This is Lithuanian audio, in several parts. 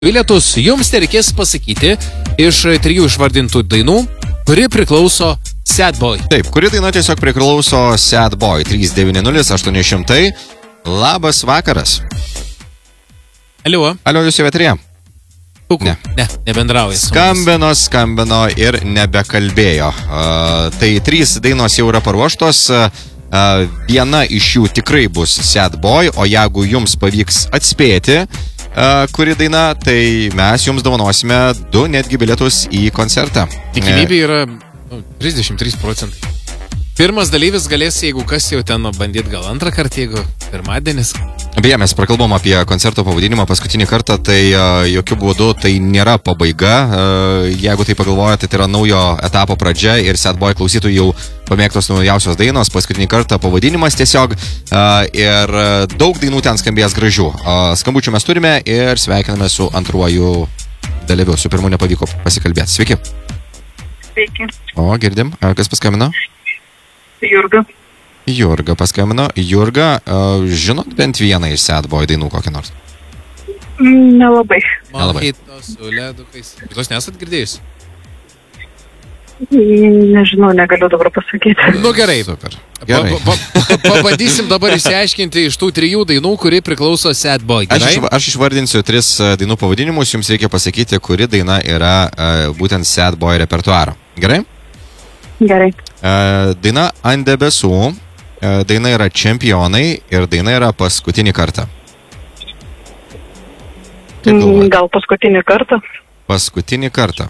bilietus, jums tereikės pasakyti iš 3 išvardintų dainų, kuri priklauso Sad Boy. Taip, kuri daina tiesiog priklauso Sad Boy 390-800. Labas vakaras. Aliuo. Alio, jūs jau eterėje? Ne, nebendrauja. Skambino ir nebekalbėjo. Tai 3 dainos jau yra paruoštos. Viena iš jų tikrai bus Sad Boy, o jeigu jums pavyks atspėti, kuri daina, tai mes jums dovanosime 2 netgi bilietus į koncertą. Tikimybė yra 33%. Pirmas dalyvis galės, jeigu kas jau ten bandyti gal antrą kartą, jeigu pirmadienis. Beje, mes prakalbom apie koncerto pavadinimą paskutinį kartą, tai jokių būdų tai nėra pabaiga. Jeigu tai pagalvojate, tai yra naujo etapo pradžia ir Sad Boy klausytojų jau pamėgtos naujausios dainos, paskutinį kartą pavadinimas tiesiog ir daug dainų ten skambės gražių. Skambučių mes turime ir sveikiname su antruoju dalyviu. Su pirmu nepavyko pasikalbėti. Sveiki. Sveiki. O, girdim. Kas paskambino? Jurga paskambino. Jurga, žinot bent vieną iš Sad Boy dainų kokį nors? Nelabai. Malkytos su ledukais. Jūs nesat girdėjus? Nežinau, negaliu dabar pasakyti. Nu gerai. Super. Gerai. Pabandysim dabar išsiaiškinti iš tų 3 dainų, kuri priklauso Sad Boy. Aš išvardinsiu 3 dainų pavadinimus, jums reikia pasakyti, kuri daina yra būtent Sad Boy repertuaro. Gerai? Gerai. Daina Ant debesų, daina yra Čempionai ir daina yra Paskutinį kartą. Gal paskutinį kartą? Paskutinį kartą.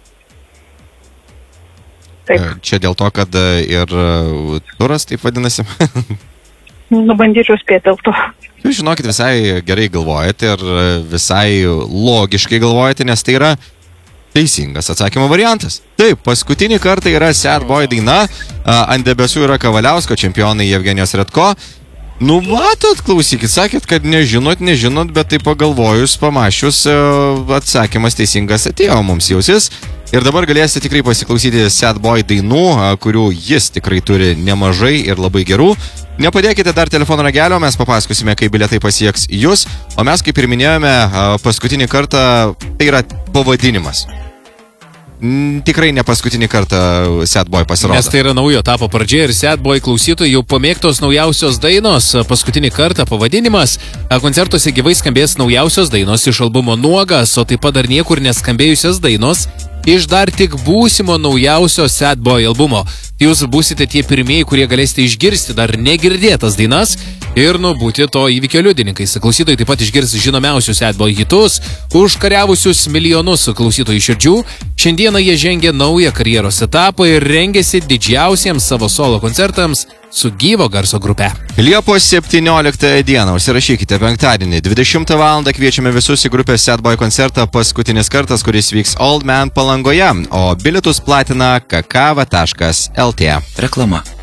Taip. Čia dėl to, kad ir turas taip vadinasi. Bandyčiau spėti dėl to. Jūs žinokit, visai gerai galvojate ir visai logiškai galvojate, nes tai yra teisingas atsakymo variantas. Taip, Paskutinį kartą yra Sad Boy daina, Ant debesų yra Kavaliausko, Čempionai Jevgenijos Redko. Nu, matot, klausykit, sakėt, kad nežinot, bet tai pagalvojus, pamašius, atsakymas teisingas atėjo mums jausis. Ir dabar galėsite tikrai pasiklausyti Sad Boy dainų, kurių jis tikrai turi nemažai ir labai gerų. Nepadėkite dar telefono ragelio, mes papasakosime, kaip bilietai pasieks jūs. O mes, kaip ir minėjome, Paskutinį kartą tai yra pavadinimas. Tikrai ne paskutinį kartą Sad Boy pasirodo. Nes tai yra naujo etapo pradžia ir Sad Boy klausytojai jau pamėgtos naujausios dainos. Paskutinį kartą pavadinimas. Koncertuose gyvai skambės naujausios dainos iš albumo Nuogas, o taip pat dar niekur neskambėjusios dainos iš dar tik būsimo naujausio Sad Boy albumo. Jūs būsite tie pirmieji, kurie galėsite išgirsti dar negirdėtas dainas ir būti to įvykio liudininkais. Klausytojai taip pat išgirs žinomiausius Sad Boy hitus, užkariavusius milijonus klausytojų širdžių. Šiandieną jie žengia naują karjeros etapą ir rengiasi didžiausiems savo solo koncertams su gyvo garso grupe. Liepos 17 dieną užsirašykite penktadienį 20 val. Kviečiame visus į grupės Sad Boy koncertą Paskutinis kartas, kuris vyks Old Man Palangoje, o bilietus platina kakava.lt. Reklama.